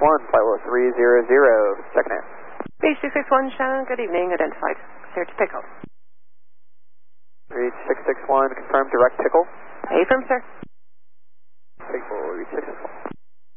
flight level 300, checking in. Beach 661, Shannon, good evening, identified. Clear to pickle. Reach 661, confirm direct tickle. Affirm, sir. Pickle, reach 661.